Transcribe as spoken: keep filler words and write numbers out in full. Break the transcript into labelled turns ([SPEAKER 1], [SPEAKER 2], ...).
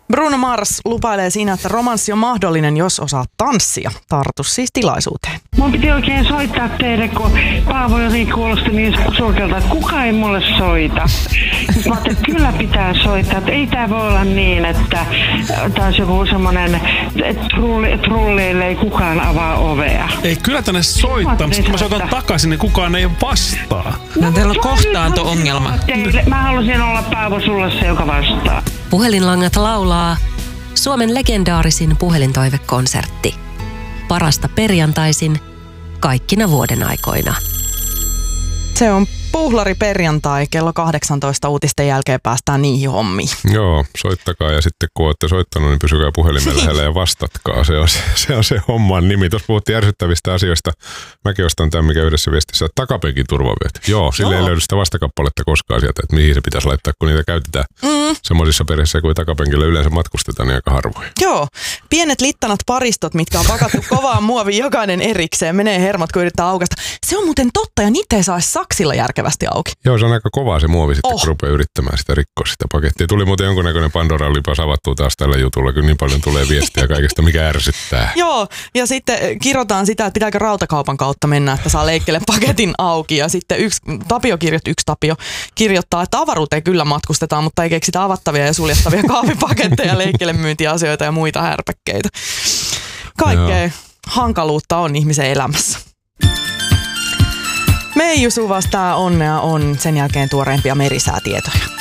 [SPEAKER 1] Bruno Mars lupailee siinä, että romanssi on mahdollinen, jos osaat tanssia. Tartu siis tilaisuuteen.
[SPEAKER 2] Mun piti oikein soittaa teille, kun Paavo jotenkin kuulosti niin surkealta, että kukaan ei mulle soita. Mä ajattelin, että kyllä pitää soittaa, että ei tää voi olla niin, että taas joku semmonen, että trulli, trulleille ei kukaan avaa ovea.
[SPEAKER 3] Ei, kyllä tänne soittaa, mutta sitten kun mä soitan takaisin, niin kukaan ei vastaa.
[SPEAKER 4] No teillä on kohtaanto-ongelma.
[SPEAKER 2] Mä halusin olla Paavo sulle se, joka vastaa.
[SPEAKER 5] Puhelinlangat laulaa Suomen legendaarisin puhelintoivekonsertti. Parasta perjantaisin kaikkina vuoden aikoina.
[SPEAKER 1] Se on puhlari perjantai, kello kahdeksantoista uutisten jälkeen päästään niihin hommiin.
[SPEAKER 6] Joo, soittakaa ja sitten kun olette soittanut, niin pysykää puhelimen lähellä ja vastatkaa. Se on se, se, on se homman nimi. Tuossa puhuttiin ärsyttävistä asioista. Mäkin ostan tämän, mikä yhdessä viestissä, takapenkin turvavyöt. Joo, sille ei löydy sitä vastakappaletta koskaan sieltä, että mihin se pitäisi laittaa, kun niitä käytetään mm. semmoisissa perheissä, kuin takapenkillä yleensä matkustetaan niin aika harvoin.
[SPEAKER 1] Joo, pienet littanat paristot, mitkä on pakattu kovaan muoviin jokainen erikseen, menee hermot, kun yrittää aukasta. Se on muuten totta ja niitä ei saa saksilla järkevästi auki.
[SPEAKER 6] Joo, se on aika kovaa se muovi sitten,
[SPEAKER 1] oh.
[SPEAKER 6] kun rupeaa yrittämään sitä rikkoa sitä pakettia. Tuli muuten jonkunnäköinen Pandoran lipas avattua taas tällä jutulla, kun niin paljon tulee viestiä kaikesta, mikä ärsyttää.
[SPEAKER 1] Joo, ja sitten kirjoitetaan sitä, että pitääkö rautakaupan kautta mennä, että saa leikkele paketin auki. Ja sitten yksi Tapio kirjoit, yksi Tapio kirjoittaa, että avaruuteen kyllä matkustetaan, mutta ei keksitä avattavia ja suljettavia kahvipaketteja, leikkelemyyntiasioita ja muita härpäkkeitä. Kaikkea Joo. hankaluutta on ihmisen elämässä. Meiju Suvas, tää onnea on sen jälkeen tuoreimpia merisäätietoja.